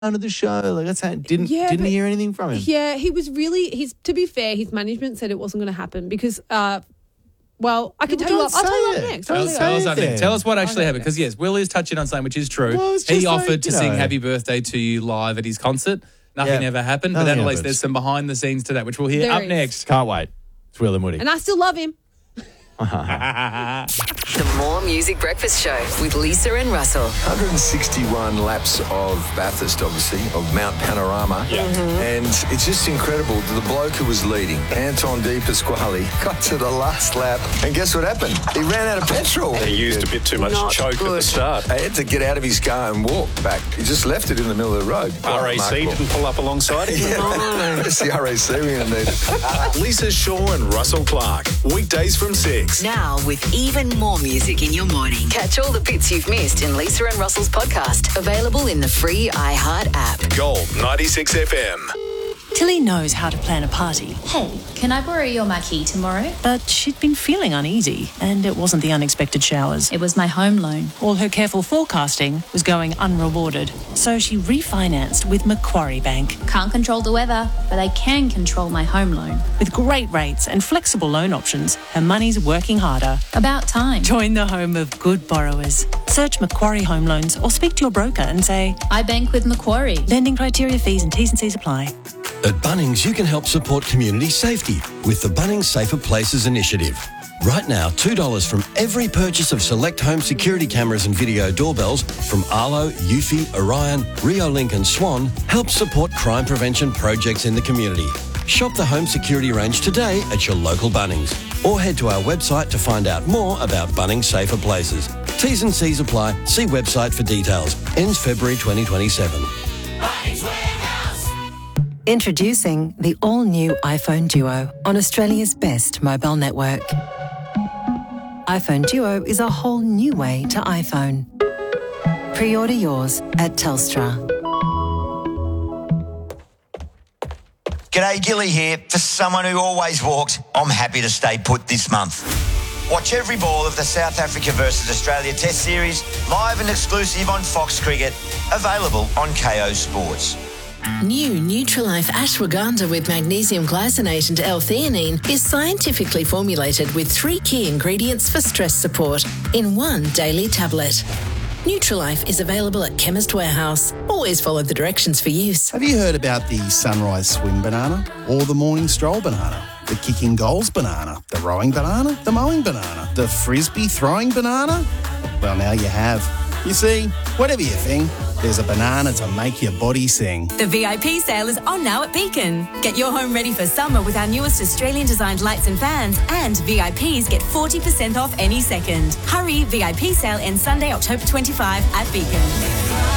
of the show. Like, that's how, didn't hear anything from him. Yeah, he was really. To be fair, his management said it wasn't going to happen because. Well, I can tell you. I'll tell you up next. Tell us up next. Tell us what actually happened. Because, yes, Will is touching on something which is true. Well, he offered to sing Happy Birthday to you live at his concert. Nothing ever happened. But then at least there's some behind the scenes to that, which we'll hear up next. Can't wait. It's Will and Woody. And I still love him. The More Music Breakfast Show with Lisa and Russell. 161 laps of Bathurst, obviously, of Mount Panorama. Yeah. And it's just incredible. The bloke who was leading, Anton Di Pasquale, got to the last lap. And guess what happened? He ran out of petrol. He used a bit too much choke at the start. He had to get out of his car and walk back. He just left it in the middle of the road. RAC didn't pull up alongside him. It's the RAC we're going to need. Lisa Shaw and Russell Clark. Weekdays from 6. Now with even more music in your morning. Catch all the bits you've missed in Lisa and Russell's podcast. Available in the free iHeart app. Gold 96 FM. Tilly knows how to plan a party. Hey, can I borrow your marquee tomorrow? But she'd been feeling uneasy, and it wasn't the unexpected showers. It was my home loan. All her careful forecasting was going unrewarded. So she refinanced with Macquarie Bank. Can't control the weather, but I can control my home loan. With great rates and flexible loan options, her money's working harder. About time. Join the home of good borrowers. Search Macquarie Home Loans or speak to your broker and say, I bank with Macquarie. Lending criteria, fees and T's and C's apply. At Bunnings, you can help support community safety with the Bunnings Safer Places initiative. Right now, $2 from every purchase of select home security cameras and video doorbells from Arlo, Eufy, Orion, Riolink and Swan helps support crime prevention projects in the community. Shop the home security range today at your local Bunnings or head to our website to find out more about Bunnings Safer Places. T's and C's apply. See website for details. Ends February 2027. Bunnings Warehouse. Introducing the all-new iPhone Duo on Australia's best mobile network. iPhone Duo is a whole new way to iPhone. Pre-order yours at Telstra. G'day, Gilly here. For someone who always walks, I'm happy to stay put this month. Watch every ball of the South Africa versus Australia Test Series live and exclusive on Fox Cricket, available on KO Sports. New Nutrilife Ashwagandha with magnesium glycinate and L-theanine is scientifically formulated with 3 key ingredients for stress support in one daily tablet. Nutrilife is available at Chemist Warehouse. Always follow the directions for use. Have you heard about the sunrise swim banana or the morning stroll banana? The kicking goals banana, the rowing banana, the mowing banana, the frisbee throwing banana? Well, now you have. You see, whatever your thing, there's a banana to make your body sing. The VIP sale is on now at Beacon. Get your home ready for summer with our newest Australian-designed lights and fans, and VIPs get 40% off any second. Hurry, VIP sale ends Sunday, October 25 at Beacon.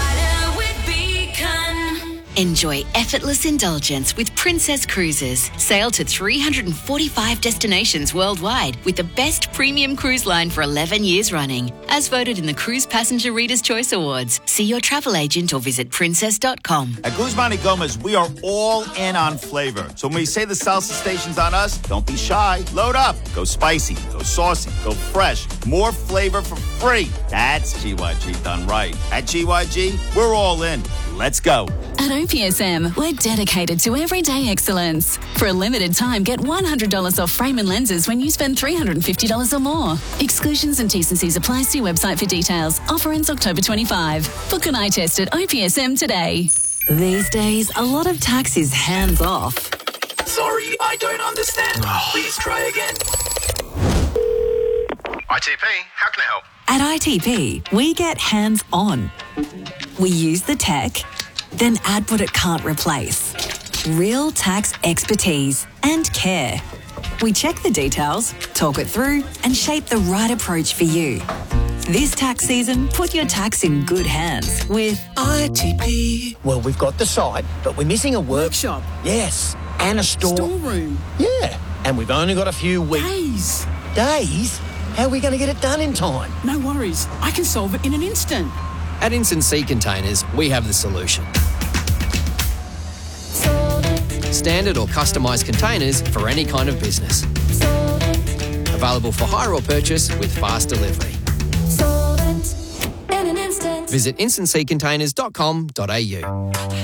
Enjoy effortless indulgence with Princess Cruises. Sail to 345 destinations worldwide with the best premium cruise line for 11 years running. As voted in the Cruise Passenger Reader's Choice Awards. See your travel agent or visit princess.com. At Guzman y Gomez, we are all in on flavor. So when we say the salsa station's on us, don't be shy. Load up. Go spicy. Go saucy. Go fresh. More flavor for free. That's GYG done right. At GYG, we're all in. Let's go. At OPSM, we're dedicated to everyday excellence. For a limited time, get $100 off frame and lenses when you spend $350 or more. Exclusions and T's and C's apply. See website for details. Offer ends October 25. Book an eye test at OPSM today. These days, a lot of tax is hands off. Sorry, I don't understand. Please try again. ITP, how can I help? At ITP, we get hands on. We use the tech, then add what it can't replace. Real tax expertise and care. We check the details, talk it through, and shape the right approach for you. This tax season, put your tax in good hands with ITP. Well, we've got the site, but we're missing a workshop. Yes, and a storeroom. Yeah, and we've only got a few weeks. Days? Days? How are we going to get it done in time? No worries. I can solve it in an instant. At Instant Sea Containers, we have the solution. Standard or customised containers for any kind of business. Available for hire or purchase with fast delivery. Visit instantseacontainers.com.au.